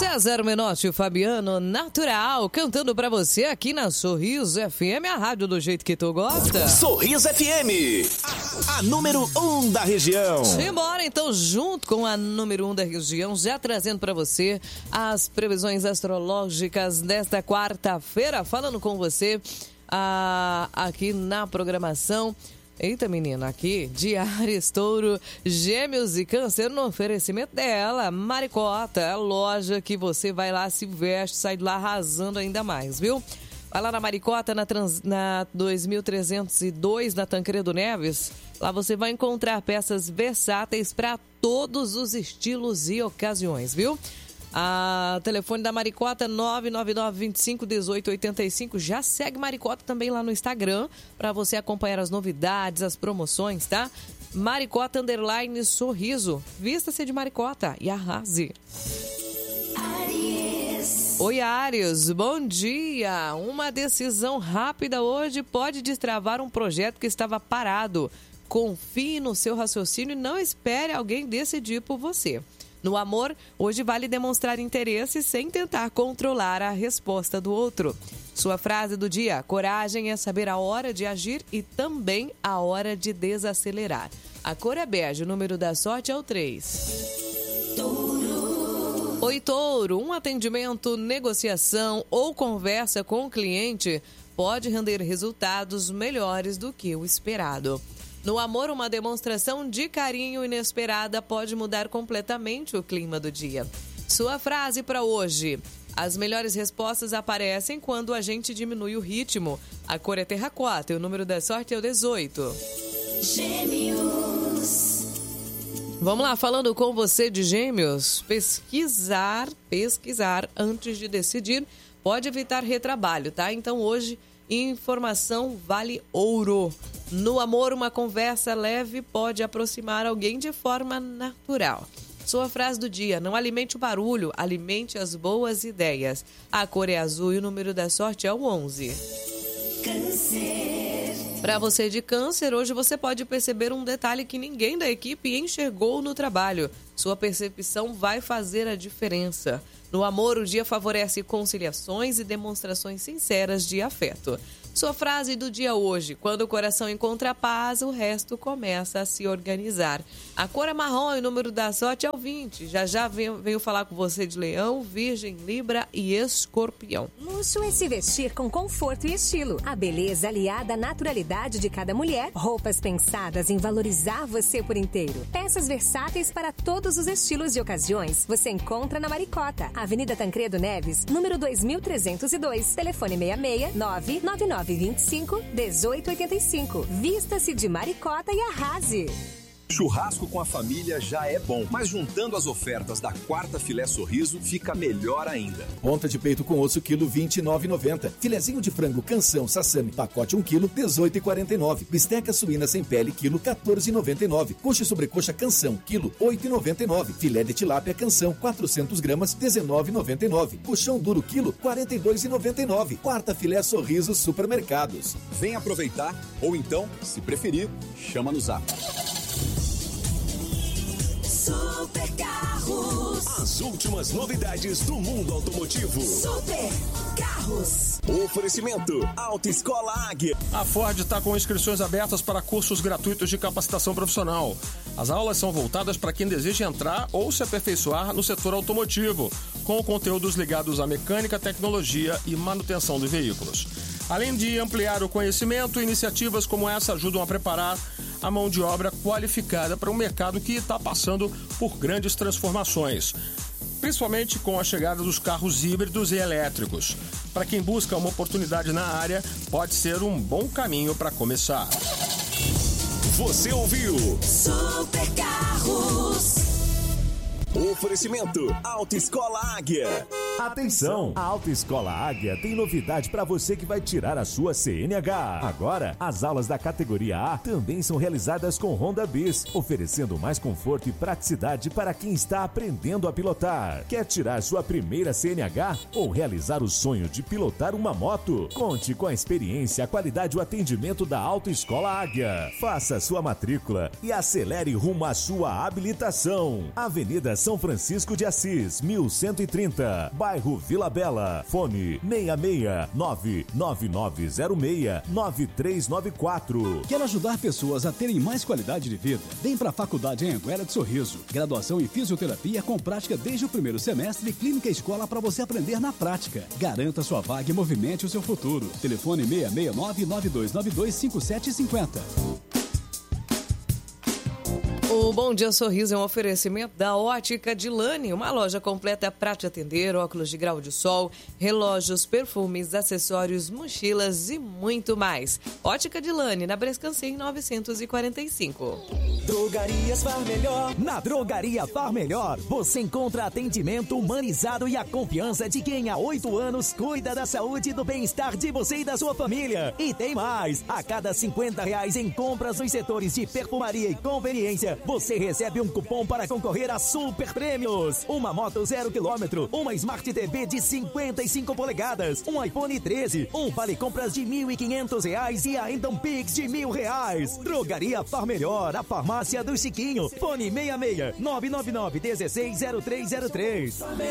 César Menotti e Fabiano Natural cantando pra você aqui na Sorriso FM, a rádio do jeito que tu gosta. Sorriso FM, a número 1 da região. Simbora então, junto com a número 1 da região, já trazendo pra você as previsões astrológicas desta quarta-feira, falando com você aqui na programação. Eita, menina, aqui de Áries, Touro, Gêmeos e Câncer no oferecimento dela, Maricota, a loja que você vai lá, se veste, sai de lá arrasando ainda mais, viu? Vai lá na Maricota, na 2302, na Tancredo Neves. Lá você vai encontrar peças versáteis para todos os estilos e ocasiões, viu? A telefone da Maricota 999-25-1885. Já segue Maricota também lá no Instagram para você acompanhar as novidades, as promoções, tá? Maricota _ Sorriso. Vista-se de Maricota e arrase. Áries. Oi, Áries. Bom dia. Uma decisão rápida hoje pode destravar um projeto que estava parado. Confie no seu raciocínio e não espere alguém decidir por você. No amor, hoje vale demonstrar interesse sem tentar controlar a resposta do outro. Sua frase do dia: coragem é saber a hora de agir e também a hora de desacelerar. A cor é bege, o número da sorte é o 3. Touro. Oi, Touro. Um atendimento, negociação ou conversa com o cliente pode render resultados melhores do que o esperado. No amor, uma demonstração de carinho inesperada pode mudar completamente o clima do dia. Sua frase para hoje: as melhores respostas aparecem quando a gente diminui o ritmo. A cor é terracota e o número da sorte é o 18. Gêmeos. Vamos lá, falando com você de Gêmeos. Pesquisar antes de decidir pode evitar retrabalho, tá? Então hoje, informação vale ouro. No amor, uma conversa leve pode aproximar alguém de forma natural. Sua frase do dia: não alimente o barulho, alimente as boas ideias. A cor é azul e o número da sorte é o 11. Câncer. Para você de Câncer, hoje você pode perceber um detalhe que ninguém da equipe enxergou no trabalho. Sua percepção vai fazer a diferença. No amor, o dia favorece conciliações e demonstrações sinceras de afeto. Sua frase do dia hoje: quando o coração encontra paz, o resto começa a se organizar. A cor é marrom e o número da sorte é o 20. Já venho falar com você de Leão, Virgem, Libra e Escorpião. Luxo é se vestir com conforto e estilo. A beleza aliada à naturalidade de cada mulher. Roupas pensadas em valorizar você por inteiro. Peças versáteis para todos os estilos e ocasiões. Você encontra na Maricota, Avenida Tancredo Neves, número 2302. Telefone 66-99925-1885. Vista-se de Maricota e arrase. Churrasco com a família já é bom, mas juntando as ofertas da quarta filé Sorriso fica melhor ainda. Ponta de peito com osso, quilo R$29,90. Filezinho de frango Canção Sassami, pacote 1 quilo, R$18,49. Bisteca suína sem pele, quilo R$14,99. Coxa e sobrecoxa Canção, quilo R$8,99. Filé de tilápia Canção, 400 gramas, R$19,99. Colchão duro, quilo R$42,99. Quarta filé Sorriso Supermercados. Vem aproveitar, ou então, se preferir, chama no Zap. Super Carros. As últimas novidades do mundo automotivo. Super Carros. Oferecimento Autoescola Águia. A Ford está com inscrições abertas para cursos gratuitos de capacitação profissional. As aulas são voltadas para quem deseja entrar ou se aperfeiçoar no setor automotivo, com conteúdos ligados à mecânica, tecnologia e manutenção de veículos. Além de ampliar o conhecimento, iniciativas como essa ajudam a preparar a mão de obra qualificada para um mercado que está passando por grandes transformações, principalmente com a chegada dos carros híbridos e elétricos. Para quem busca uma oportunidade na área, pode ser um bom caminho para começar. Você ouviu Super Carros. Oferecimento Autoescola Águia. Atenção! A Autoescola Águia tem novidade para você que vai tirar a sua CNH. Agora, as aulas da categoria A também são realizadas com Honda Bis, oferecendo mais conforto e praticidade para quem está aprendendo a pilotar. Quer tirar sua primeira CNH ou realizar o sonho de pilotar uma moto? Conte com a experiência, a qualidade e o atendimento da Autoescola Águia. Faça sua matrícula e acelere rumo à sua habilitação. Avenida São Francisco de Assis, 1130, bairro Vila Bela. Fone 66999069394. Quer ajudar pessoas a terem mais qualidade de vida? Vem para a Faculdade Anhanguera de Sorriso. Graduação em Fisioterapia com prática desde o primeiro semestre e Clínica Escola para você aprender na prática. Garanta sua vaga e movimente o seu futuro. Telefone 669-9292-5750. O Bom Dia Sorriso é um oferecimento da Ótica Dilane, uma loja completa para te atender, óculos de grau de sol, relógios, perfumes, acessórios, mochilas e muito mais. Ótica Dilane, na Brescancim 945. Drogarias Far Melhor. Na Drogaria Far Melhor, você encontra atendimento humanizado e a confiança de quem há 8 anos cuida da saúde e do bem-estar de você e da sua família. E tem mais! A cada R$50 em compras nos setores de perfumaria e conveniência, você recebe um cupom para concorrer a super prêmios. Uma moto 0 km, uma Smart TV de 55 polegadas, um iPhone 13, um vale compras de R$1.500 e ainda um Pix de R$1.000. Drogaria Far Melhor, a farmácia do Chiquinho. Fone 66 999 160303.